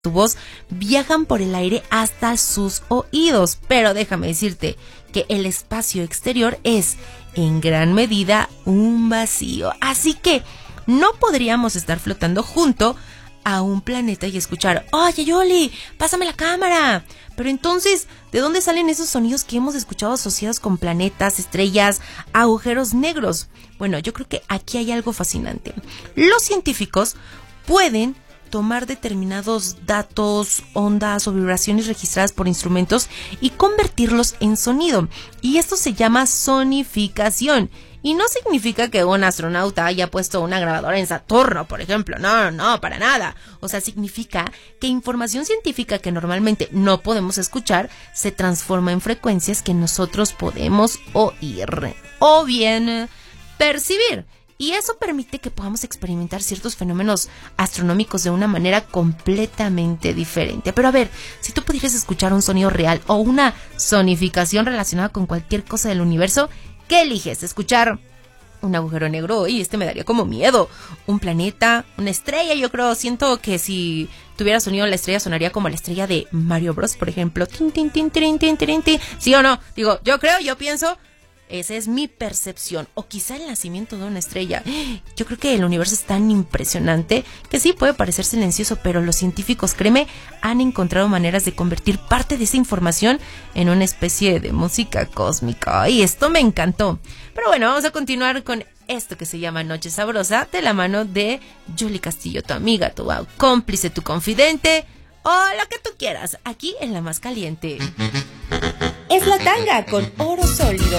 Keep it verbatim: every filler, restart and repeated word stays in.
tu voz viajan por el aire hasta sus oídos. Pero déjame decirte que el espacio exterior es en gran medida un vacío. Así que no podríamos estar flotando junto a un planeta y escuchar: oye, Yoli, pásame la cámara. Pero entonces, ¿de dónde salen esos sonidos que hemos escuchado asociados con planetas, estrellas, agujeros negros? Bueno, yo creo que aquí hay algo fascinante. Los científicos pueden tomar determinados datos, ondas o vibraciones registradas por instrumentos y convertirlos en sonido. Y esto se llama sonificación. Y no significa que un astronauta haya puesto una grabadora en Saturno, por ejemplo. No, no, para nada. O sea, significa que información científica que normalmente no podemos escuchar se transforma en frecuencias que nosotros podemos oír o bien percibir. Y eso permite que podamos experimentar ciertos fenómenos astronómicos de una manera completamente diferente. Pero a ver, si tú pudieras escuchar un sonido real o una sonificación relacionada con cualquier cosa del universo, ¿qué eliges? ¿Escuchar un agujero negro? Y este me daría como miedo. ¿Un planeta? ¿Una estrella? Yo creo, siento que si tuviera sonido la estrella sonaría como la estrella de Mario Bros, por ejemplo. Tin, tin, tin, tin, tin, tin, tin. ¿Sí o no? Digo, yo creo, yo pienso... Esa es mi percepción. O quizá el nacimiento de una estrella. Yo creo que el universo es tan impresionante que sí puede parecer silencioso, pero los científicos, créeme, han encontrado maneras de convertir parte de esa información en una especie de música cósmica. Y esto me encantó. Pero bueno, vamos a continuar con esto que se llama Noche Sabrosa, de la mano de Yoli Castillo, tu amiga, tu cómplice, tu confidente, o lo que tú quieras, aquí en La Más Caliente. Es La Tanga con Oro Sólido.